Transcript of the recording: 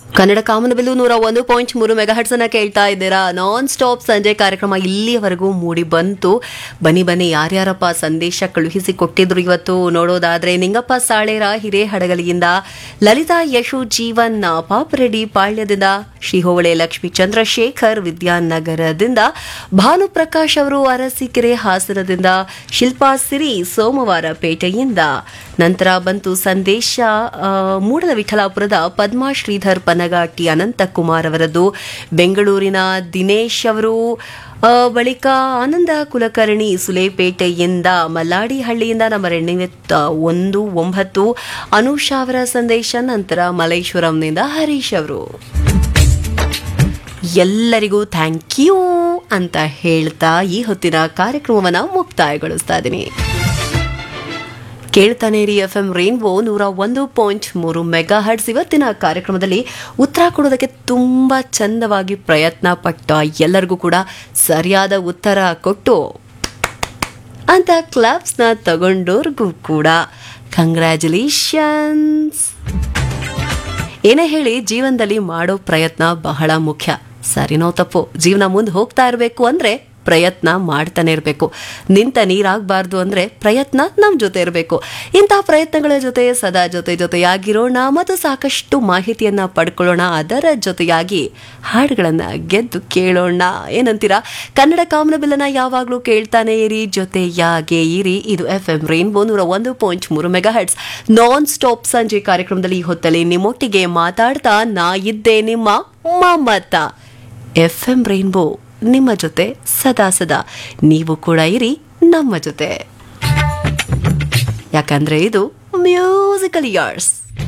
ಕನ್ನಡ ಕಾಮನಬಿಲ್ಲು 101.3 megahertz ಅನ್ನ ಕೇಳ್ತಾ ಇದ್ದೀರಾ. ನಾನ್ ಸ್ಟಾಪ್ ಸಂಜೆ ಕಾರ್ಯಕ್ರಮ ಇಲ್ಲಿಯವರೆಗೂ ಮೂಡಿ ಬಂತು. ಬನ್ನಿ ಯಾರ್ಯಾರಪ್ಪ ಸಂದೇಶ ಕಳುಹಿಸಿ ಕೊಟ್ಟಿದ್ರು ಇವತ್ತು ನೋಡೋದಾದ್ರೆ, ನಿಂಗಪ್ಪ ಸಾಳೇರ ಹಿರೇಹಡಗಲಿಯಿಂದ, ಲಲಿತಾ ಯಶು ಜೀವನ್ ಪಾಪರೆಡ್ಡಿ ಪಾಳ್ಯದಿಂದ, ಶ್ರೀಹೋವಳೆ ಲಕ್ಷ್ಮೀ ಚಂದ್ರಶೇಖರ್ ವಿದ್ಯಾನಗರದಿಂದ, ಭಾನುಪ್ರಕಾಶ್ ಅವರು ಅರಸೀಕೆರೆ ಹಾಸನದಿಂದ, ಶಿಲ್ಪಾ ಸಿರಿ ಸೋಮವಾರಪೇಟೆಯಿಂದ. ನಂತರ ಬಂತು ಸಂದೇಶ ಮೂಡಲ ವಿಠಲಾಪುರದ ಪದ್ಮಾ ಶ್ರೀಧರ್ ಪನಗಾಟಿ ಅನಂತಕುಮಾರ್ ಅವರದ್ದು, ಬೆಂಗಳೂರಿನ ದಿನೇಶ್ ಅವರು, ಬಳಿಕ ಆನಂದ ಕುಲಕರ್ಣಿ ಸುಲೇಪೇಟೆಯಿಂದ, ಮಲ್ಲಾಡಿಹಳ್ಳಿಯಿಂದ ನಂಬರ್ 19 ಅನುಷಾ ಅವರ ಸಂದೇಶ. ನಂತರ ಮಲೇಶ್ವರಂನಿಂದ ಹರೀಶ್ ಅವರು. ಎಲ್ಲರಿಗೂ ಥ್ಯಾಂಕ್ ಯು ಅಂತ ಹೇಳ್ತಾ ಈ ಹೊತ್ತಿನ ಕಾರ್ಯಕ್ರಮವನ್ನು ಮುಕ್ತಾಯಗೊಳಿಸ್ತಾ ಇದ್ದೀನಿ. ಕೇಳ್ತಾನೆ ರೀ FM ರೇನ್ಬೋ 101.3 ಮೆಗಾಹರ್ಟ್ಸ್. ಇವತ್ತಿನ ಕಾರ್ಯಕ್ರಮದಲ್ಲಿ ಉತ್ತರ ಕೊಡೋದಕ್ಕೆ ತುಂಬ ಚಂದವಾಗಿ ಪ್ರಯತ್ನ ಪಟ್ಟ ಎಲ್ಲರಿಗೂ ಕೂಡ ಸರಿಯಾದ ಉತ್ತರ ಕೊಟ್ಟು ಅಂತ ಕ್ಲಾಪ್ಸ್ನ ತಗೊಂಡೋರ್ಗೂ ಕೂಡ ಕಂಗ್ರ್ಯಾಚುಲೇಷನ್ಸ್. ಏನೇ ಹೇಳಿ, ಜೀವನದಲ್ಲಿ ಮಾಡೋ ಪ್ರಯತ್ನ ಬಹಳ ಮುಖ್ಯ. ಸರಿನೋ ತಪ್ಪು, ಜೀವನ ಮುಂದೆ ಹೋಗ್ತಾ ಇರಬೇಕು ಅಂದರೆ ಪ್ರಯತ್ನ ಮಾಡ್ತಾನೆ ಇರಬೇಕು. ನಿಂತ ನೀರಾಗಬಾರ್ದು ಅಂದರೆ ಪ್ರಯತ್ನ ನಮ್ಮ ಜೊತೆ ಇರಬೇಕು. ಇಂತಹ ಪ್ರಯತ್ನಗಳ ಜೊತೆ ಸದಾ ಜೊತೆಯಾಗಿರೋಣ ಮತ್ತು ಸಾಕಷ್ಟು ಮಾಹಿತಿಯನ್ನ ಪಡ್ಕೊಳ್ಳೋಣ. ಅದರ ಜೊತೆಯಾಗಿ ಹಾಡುಗಳನ್ನು ಗೆದ್ದು ಕೇಳೋಣ. ಏನಂತೀರಾ? ಕನ್ನಡ ಕಾಮನಬಿಲ್ಲನ್ನ ಯಾವಾಗಲೂ ಕೇಳ್ತಾನೆ ಇರಿ, ಜೊತೆಯಾಗೇ ಇರಿ. ಇದು FM rainbow 101.3 megahertz non stop ಸಂಜೆ ಕಾರ್ಯಕ್ರಮದಲ್ಲಿ ಈ ಹೊತ್ತಲ್ಲಿ ನಿಮ್ಮೊಟ್ಟಿಗೆ ಮಾತಾಡ್ತಾ ನಾ ಇದ್ದೆ ನಿಮ್ಮ ಮಮತಾ. FM ರೇನ್ಬೋ ನಿಮ್ಮ ಜೊತೆ ಸದಾ ನೀವು ಕೂಡ ಇರಿ ನಮ್ಮ ಜೊತೆ, ಯಾಕಂದ್ರೆ ಇದು ಮ್ಯೂಸಿಕಲ್ ಇಯರ್ಸ್.